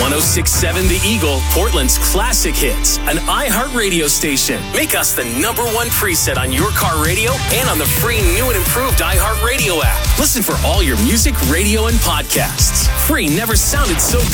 106.7 The Eagle, Portland's classic hits, an iHeartRadio station. Make us the #1 preset on your car radio and on the free new and improved iHeartRadio app. Listen for all your music, radio, and podcasts. Free never sounded so